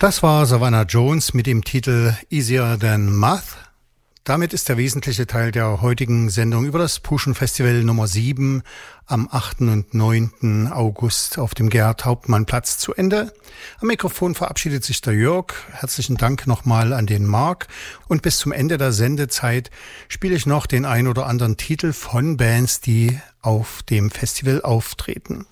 Das war Savannah Jones mit dem Titel Easier Than Math. Damit ist der wesentliche Teil der heutigen Sendung über das Pushen Festival Nummer 7 am 8. und 9. August auf dem Gerhard-Hauptmann-Platz zu Ende. Am Mikrofon verabschiedet sich der Jörg. Herzlichen Dank nochmal an den Marc. Und bis zum Ende der Sendezeit spiele ich noch den ein oder anderen Titel von Bands, die auf dem Festival auftreten.